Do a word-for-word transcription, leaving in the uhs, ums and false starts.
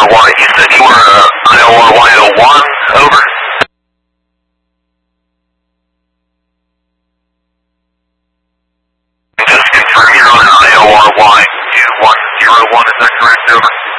R Y. You said you were uh, I O R Y oh one, over. Just confirm you're on I O R Y two one zero one, is that correct, over?